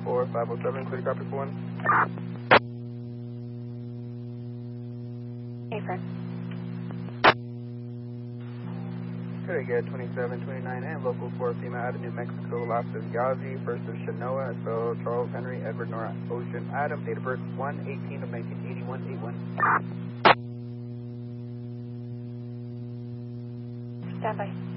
4, 507, clear copy for 1. Hey, friend. Could I get 2729 and local 4 FEMA Avenue, New Mexico, Las Yazi, first of Shanoa, so Charles Henry, Edward Nora Ocean Adam, date of birth 1/18 of 1981, 81. Stand by.